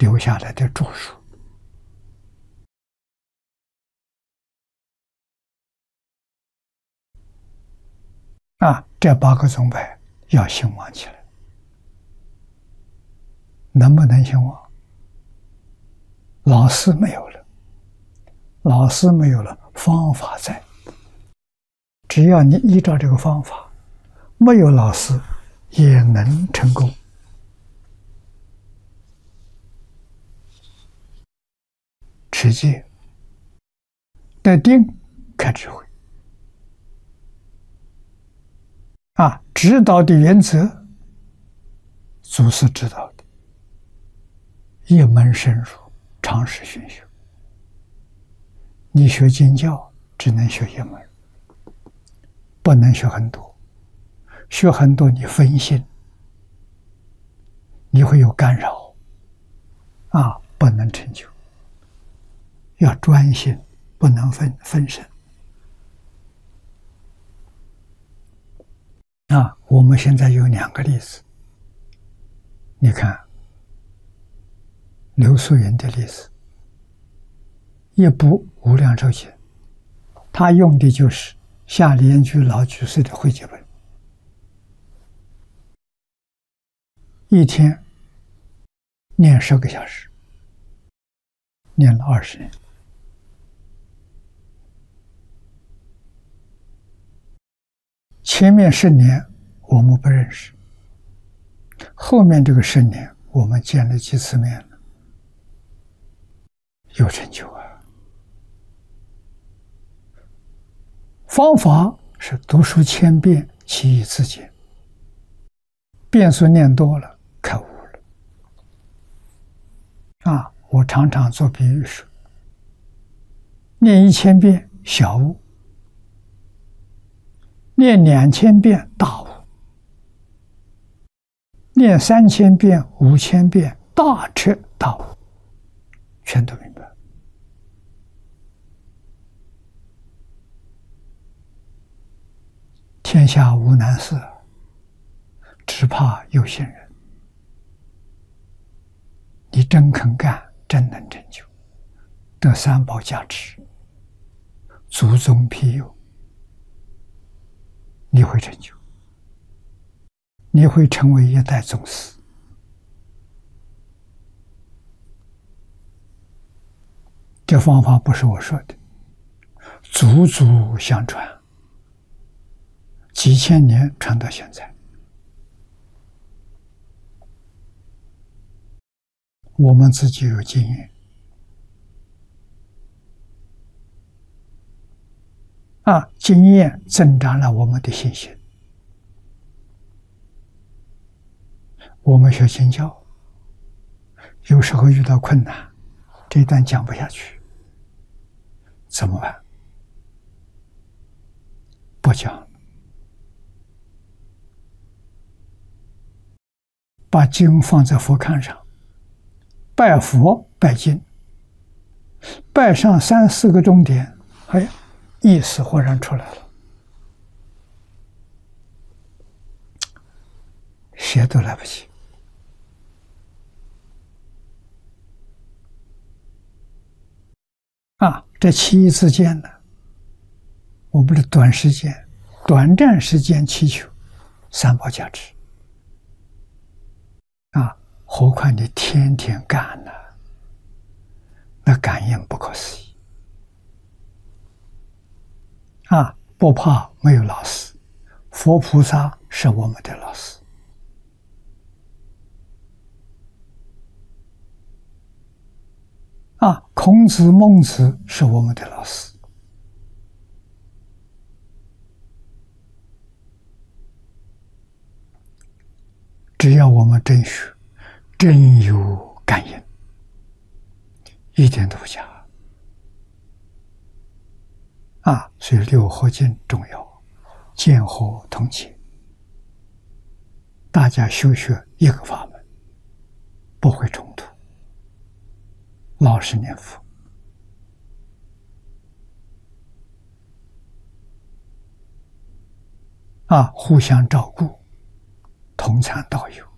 留下来的著述。这8个宗派要兴旺起来，能不能兴旺？老师没有了，老师没有了，方法在。只要你依照这个方法，没有老师也能成功。持戒、得定、开智慧。指导的原则，祖师知道的，一门深入，常识熏修。你学经教只能学一门，不能学很多。学很多你分心，你会有干扰，不能成就。要专心，不能分神。我们现在有2个例子，你看刘素云的例子，一部《无量寿经》，他用的就是夏莲居老居士的汇集本，一天念10个小时，念了20年。前面10年我们不认识，后面这个10年我们见了几次面了，有成就啊！方法是读书千遍，其义自见。遍数念多了，开悟了。我常常做比喻说，念1000遍小悟，念2000遍大悟，念3000遍、5000遍大彻大悟，全都明白。天下无难事，只怕有心人。你真肯干，真能成就，得三宝加持，祖宗庇佑，你会成就，你会成为一代宗师。这方法不是我说的，祖祖相传，几千年传到现在。我们自己有经验经验增长了我们的信心。我们学经教，有时候遇到困难，这一段讲不下去，怎么办？不讲，把经放在佛龛上，拜佛拜经，拜上3、4个钟点，意识忽然出来了，写都来不及。这其义自见呢，我们的短暂时间祈求三宝加持何况你天天干呢，那感应不可思议不怕没有老师，佛菩萨是我们的老师。孔子、孟子是我们的老师。只要我们真学，真有感应，一点都不假所以六合敬重要，见合同解，大家修学一个法门，不会冲突，老实念佛互相照顾，同参道友。